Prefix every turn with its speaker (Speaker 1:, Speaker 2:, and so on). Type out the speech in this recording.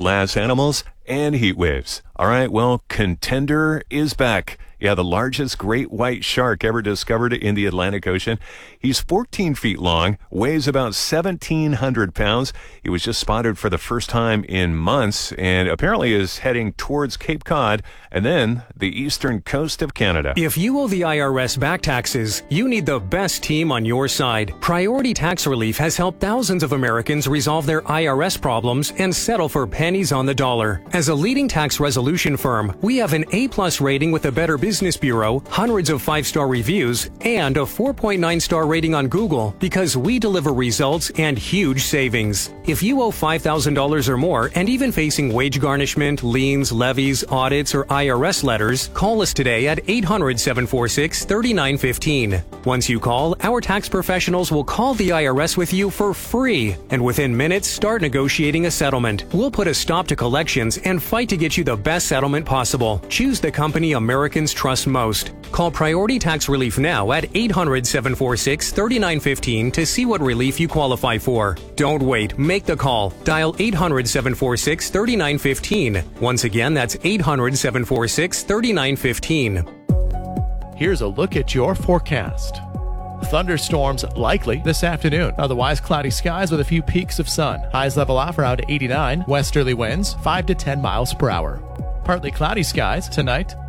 Speaker 1: last animals and heat waves. All right, well, Contender is back. Yeah, the largest great white shark ever discovered in the Atlantic Ocean. He's 14 feet long, weighs about 1,700 pounds. He was just spotted for the first time in months and apparently is heading towards Cape Cod and then the eastern coast of Canada.
Speaker 2: If you owe the IRS back taxes, you need the best team on your side. Priority Tax Relief has helped thousands of Americans resolve their IRS problems and settle for pennies on the dollar. As a leading tax resolution firm, we have an A+ rating with the Better Business Bureau, hundreds of 5-star reviews, and a 4.9-star rating on Google because we deliver results and huge savings. If you owe $5,000 or more and even facing wage garnishment, liens, levies, audits, or IRS letters, call us today at 800-746-3915. Once you call, our tax professionals will call the IRS with you for free, and within minutes start negotiating a settlement. We'll put a stop to collections and fight to get you the best settlement possible. Choose the company Americans trust most. Call Priority Tax Relief now at 800-746-3915 to see what relief you qualify for. Don't wait. Make the call. Dial 800-746-3915. Once again, that's 800-746-3915.
Speaker 3: Here's a look at your forecast. Thunderstorms likely this afternoon. Otherwise, cloudy skies with a few peaks of sun. Highs level off around 89. Westerly winds 5 to 10 miles per hour. Partly cloudy skies tonight.